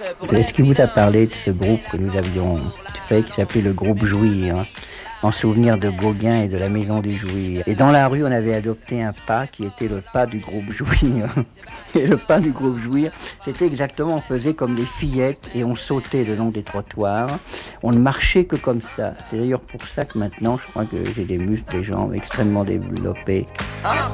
Est-ce qu'il vous a parlé de ce groupe que nous avions fait, qui s'appelait le groupe Jouir, en souvenir de Gauguin et de la Maison du Jouir? Et dans la rue, on avait adopté un pas qui était le pas du groupe Jouir. Et le pas du groupe Jouir, c'était exactement, on faisait comme des fillettes et on sautait le long des trottoirs. On ne marchait que comme ça. C'est d'ailleurs pour ça que maintenant, je crois que j'ai des muscles, des jambes extrêmement développés.